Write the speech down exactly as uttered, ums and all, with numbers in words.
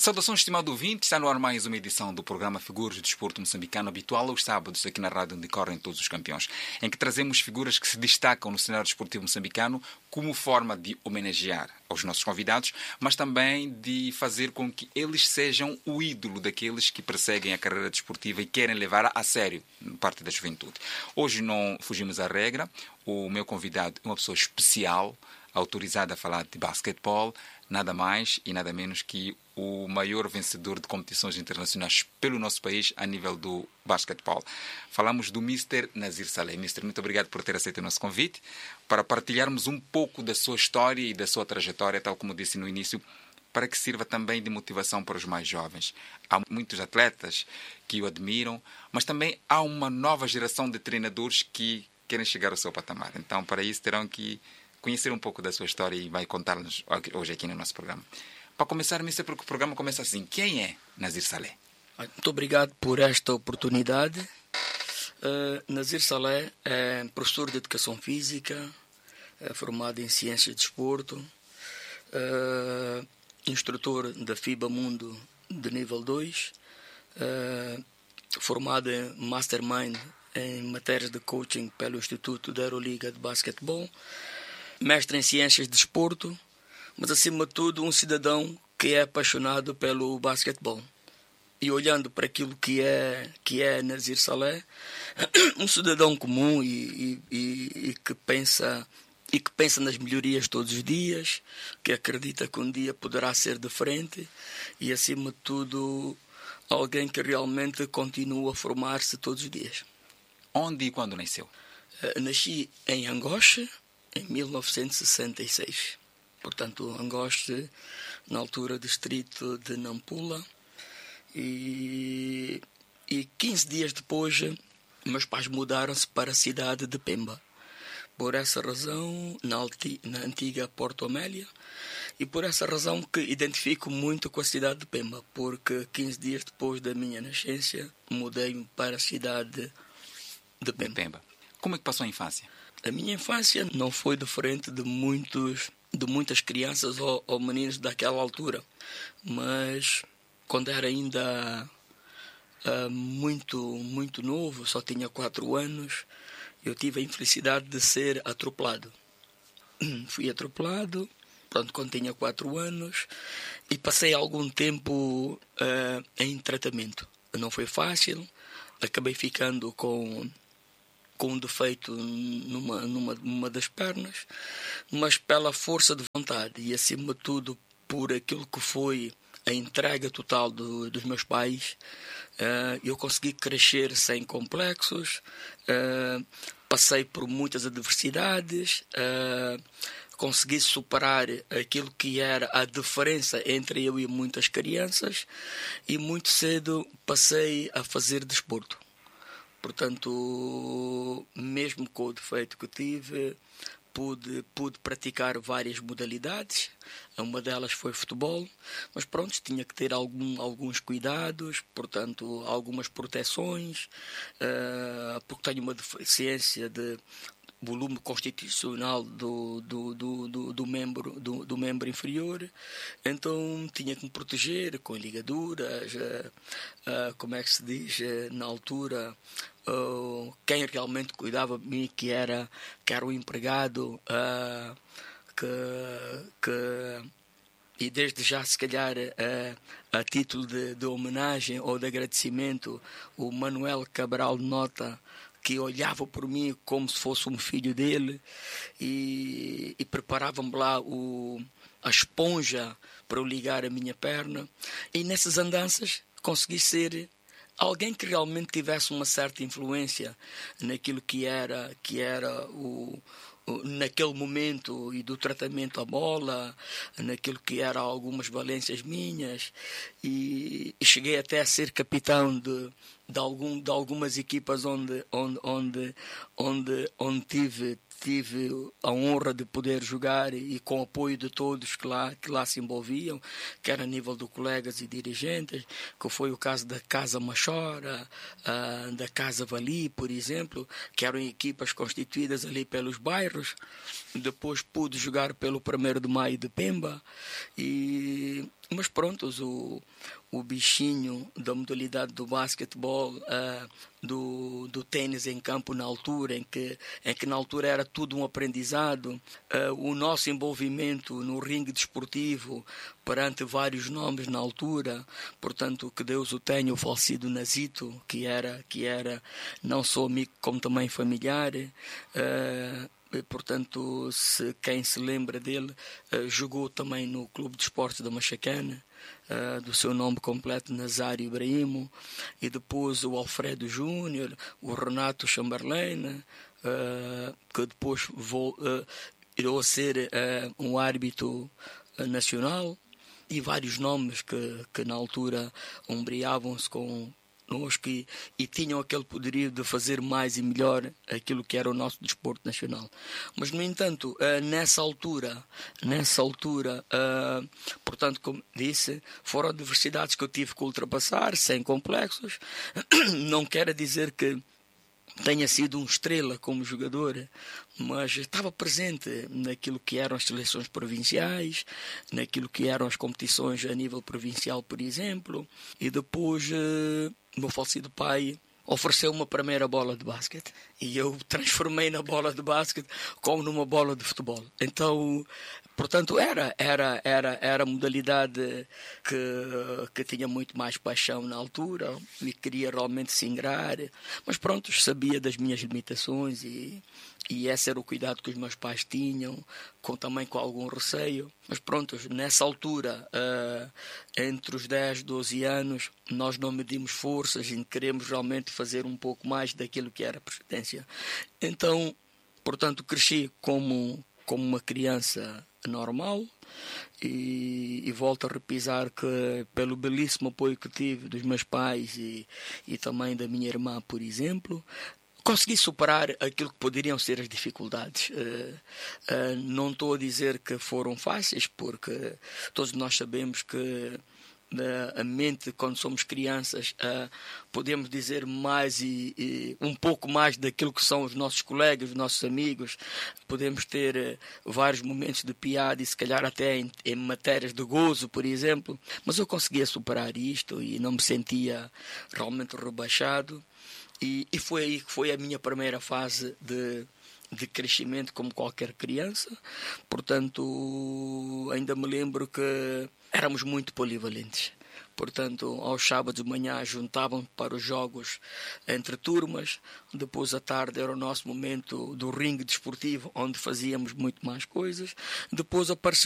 Saudações, estimado ouvinte. Está no ar mais uma edição do programa Figuras do Desporto Moçambicano, habitual aos sábados aqui na rádio onde correm todos os campeões, em que trazemos figuras que se destacam no cenário desportivo moçambicano como forma de homenagear aos nossos convidados, mas também de fazer com que eles sejam o ídolo daqueles que perseguem a carreira desportiva e querem levar a sério parte da juventude. Hoje não fugimos à regra. O meu convidado é uma pessoa especial, autorizada a falar de basquetebol, nada mais e nada menos que o maior vencedor de competições internacionais pelo nosso país a nível do basquetebol. Falamos do mister Nazir Saleh. mister, muito obrigado por ter aceito o nosso convite para partilharmos um pouco da sua história e da sua trajetória, tal como disse no início, para que sirva também de motivação para os mais jovens. Há muitos atletas que o admiram, mas também há uma nova geração de treinadores que querem chegar ao seu patamar. Então, para isso, terão que conhecer um pouco da sua história e vai contar-nos hoje aqui no nosso programa. Para começar, mister, porque o programa começa assim. Quem é Nazir Saleh? Muito obrigado por esta oportunidade. Uh, Nazir Saleh é professor de Educação Física, é formado em Ciências de Desporto, uh, instrutor da FIBA Mundo de nível dois, uh, formado em Mastermind em matérias de coaching pelo Instituto da Euroliga de Basquetebol, mestre em Ciências de Desporto, mas acima de tudo um cidadão que é apaixonado pelo basquetebol. E olhando para aquilo que é, que é Nazir Saleh, um cidadão comum e, e, e, e, que pensa, e que pensa nas melhorias todos os dias, que acredita que um dia poderá ser diferente e, acima de tudo, alguém que realmente continua a formar-se todos os dias. Onde e quando nasceu? Nasci em Angoche, em mil novecentos e sessenta e seis. Portanto, Angoche, na altura, distrito de Nampula. E, e quinze dias depois, meus pais mudaram-se para a cidade de Pemba. Por essa razão, na, alti, na antiga Porto Amélia. E por essa razão que identifico muito com a cidade de Pemba. Porque quinze dias depois da minha nascença, mudei-me para a cidade de Pemba. De Pemba. Como é que passou a infância? A minha infância não foi diferente de muitos, de muitas crianças ou, ou meninos daquela altura, mas quando era ainda uh, muito, muito novo, só tinha quatro anos, eu tive a infelicidade de ser atropelado. Fui atropelado, pronto, quando tinha quatro anos, e passei algum tempo uh, em tratamento. Não foi fácil, acabei ficando com... com um defeito numa, numa, numa das pernas, mas pela força de vontade e, acima de tudo, por aquilo que foi a entrega total do, dos meus pais, uh, eu consegui crescer sem complexos, uh, passei por muitas adversidades, uh, consegui superar aquilo que era a diferença entre eu e muitas crianças e muito cedo passei a fazer desporto. Portanto, mesmo com o defeito que tive, pude, pude praticar várias modalidades. Uma delas foi futebol, mas pronto, tinha que ter algum, alguns cuidados, portanto, algumas proteções, uh, porque tenho uma deficiência de volume constitucional do, do, do, do, do, membro, do, do membro inferior, então tinha que me proteger com ligaduras, uh, uh, como é que se diz, uh, na altura, uh, quem realmente cuidava de mim, que era, que era o empregado, uh, que, que, e desde já, se calhar, uh, a título de, de homenagem ou de agradecimento, o Manuel Cabral Nota, que olhava por mim como se fosse um filho dele e, e preparava-me lá o, a esponja para eu ligar a minha perna. E nessas andanças consegui ser alguém que realmente tivesse uma certa influência naquilo que era, que era o, o, naquele momento e do tratamento à bola, naquilo que eram algumas valências minhas, e, e cheguei até a ser capitão de De, algum, de algumas equipas onde, onde, onde, onde, onde tive, tive a honra de poder jogar e, e com o apoio de todos que lá, que lá se envolviam, quer a nível de colegas e dirigentes, que foi o caso da Casa Machora, uh, da Casa Vali, por exemplo, que eram equipas constituídas ali pelos bairros. Depois pude jogar pelo primeiro de Maio de Pemba e Mas pronto, o, o bichinho da modalidade do basquetebol, uh, do, do tênis em campo na altura, em que, em que na altura era tudo um aprendizado, uh, o nosso envolvimento no ringue desportivo perante vários nomes na altura, portanto, que Deus o tenha, o falecido Nazito, que era, que era não só amigo como também familiar. Uh, Portanto, se quem se lembra dele, uh, jogou também no Clube de Esportes da Machacana, uh, do seu nome completo, Nazário Ibrahimo, e depois o Alfredo Júnior, o Renato Chamberlain, uh, que depois vou, uh, irou a ser uh, um árbitro uh, nacional, e vários nomes que, que na altura ombreavam-se com conosco e, e tinham aquele poderio de fazer mais e melhor aquilo que era o nosso desporto nacional. Mas, no entanto, uh, nessa altura, nessa altura, uh, portanto, como disse, foram adversidades que eu tive que ultrapassar, sem complexos. Não quer dizer que tenha sido um estrela como jogador, mas estava presente naquilo que eram as seleções provinciais, naquilo que eram as competições a nível provincial, por exemplo, e depois uh, meu falecido pai ofereceu uma primeira bola de basquete e eu transformei na bola de basquete como numa bola de futebol. Então, portanto, era era era era a modalidade que que tinha muito mais paixão na altura e queria realmente se ingrar, mas pronto, sabia das minhas limitações e e esse era o cuidado que os meus pais tinham, com, também com algum receio. Mas pronto, nessa altura, uh, entre os dez, doze anos, nós não medimos forças e queremos realmente fazer um pouco mais daquilo que era a procedência. Então, portanto, cresci como, como uma criança normal e, e volto a repisar que pelo belíssimo apoio que tive dos meus pais e, e também da minha irmã, por exemplo, consegui superar aquilo que poderiam ser as dificuldades. Uh, uh, não estou a dizer que foram fáceis, porque todos nós sabemos que uh, a mente, quando somos crianças, uh, podemos dizer mais e, e um pouco mais daquilo que são os nossos colegas, os nossos amigos. Podemos ter uh, vários momentos de piada e se calhar até em, em matérias de gozo, por exemplo. Mas eu conseguia superar isto e não me sentia realmente rebaixado. E, e foi aí que foi a minha primeira fase de, de crescimento como qualquer criança. Portanto, ainda me lembro que éramos muito polivalentes. Portanto, aos sábados de manhã juntavam para os jogos entre turmas. Depois, à tarde, era o nosso momento do ringue desportivo, onde fazíamos muito mais coisas. Depois apareceu